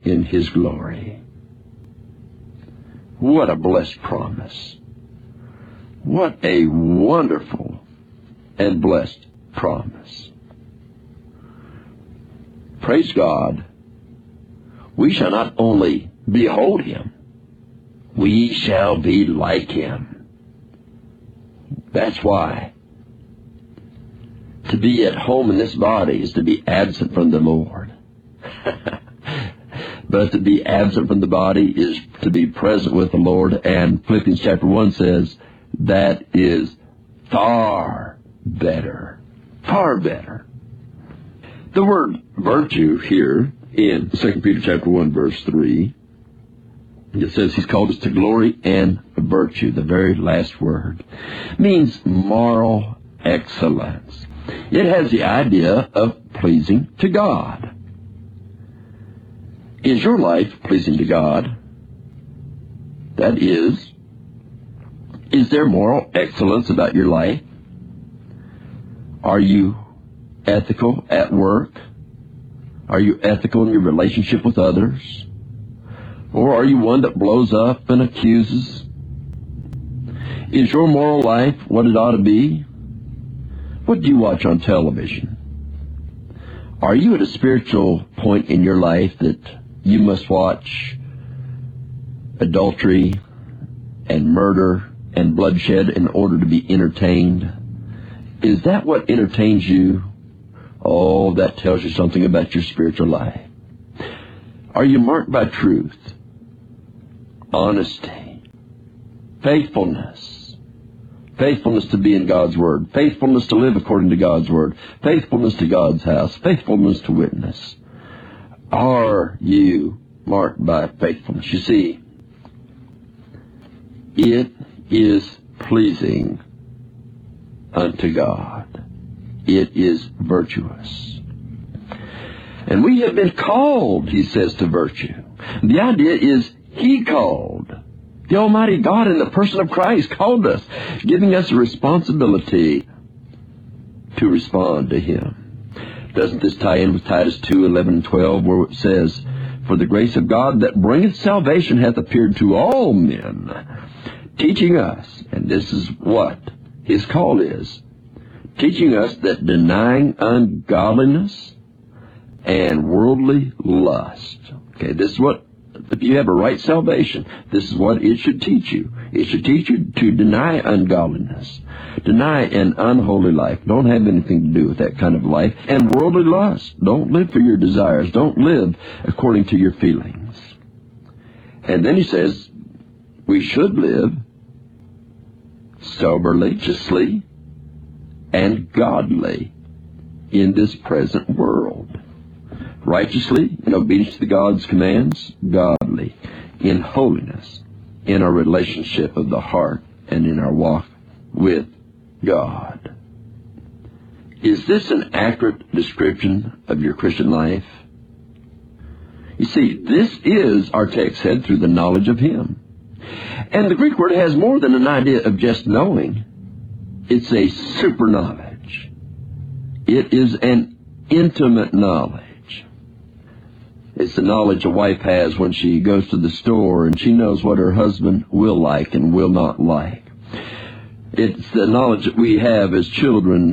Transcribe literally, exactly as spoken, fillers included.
in His glory. What a blessed promise. What a wonderful and blessed promise. Praise God. We shall not only behold Him, we shall be like Him. That's why to be at home in this body is to be absent from the Lord. But to be absent from the body is to be present with the Lord. And Philippians chapter one says that is far better. Far better. The word virtue here in Second Peter chapter one verse three, it says He's called us to glory and virtue. The very last word means moral excellence. It has the idea of pleasing to God. Is your life pleasing to God? That is, is there moral excellence about your life? Are you ethical at work? Are you ethical in your relationship with others? Or are you one that blows up and accuses? Is your moral life what it ought to be? What do you watch on television? Are you at a spiritual point in your life that you must watch adultery and murder and bloodshed in order to be entertained? Is that what entertains you? Oh, that tells you something about your spiritual life. Are you marked by truth, honesty, faithfulness, faithfulness to be in God's Word, faithfulness to live according to God's Word, faithfulness to God's house, faithfulness to witness? Are you marked by faithfulness? You see, it is pleasing unto God. It is virtuous. And we have been called, he says, to virtue. The idea is He called. The Almighty God in the person of Christ called us, giving us a responsibility to respond to Him. Doesn't this tie in with Titus two, eleven and twelve, where it says, For the grace of God that bringeth salvation hath appeared to all men, teaching us, and this is what His call is, teaching us that denying ungodliness and worldly lust. Okay, this is what, if you have a right salvation, this is what it should teach you. It should teach you to deny ungodliness, deny an unholy life. Don't have anything to do with that kind of life. And worldly lust. Don't live for your desires. Don't live according to your feelings. And then he says, we should live soberly, justly, and godly in this present world. Righteously, in obedience to God's commands, godly, in holiness, in our relationship of the heart, and in our walk with God. Is this an accurate description of your Christian life? You see, this is, our text said, through the knowledge of Him. And the Greek word has more than an idea of just knowing. It's a super knowledge. It is an intimate knowledge. It's the knowledge a wife has when she goes to the store and she knows what her husband will like and will not like. It's the knowledge that we have as children